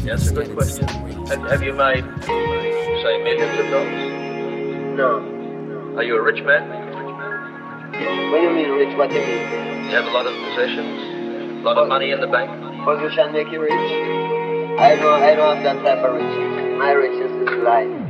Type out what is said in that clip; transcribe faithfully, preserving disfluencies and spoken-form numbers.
Yeah, that's a good question. Have, have you made, say, millions of dollars? No. Are you a rich man? What do you mean rich? What do you mean? You have a lot of possessions? A lot of money in the bank? Position make you rich? I don't, I don't have that type of riches. My riches is life.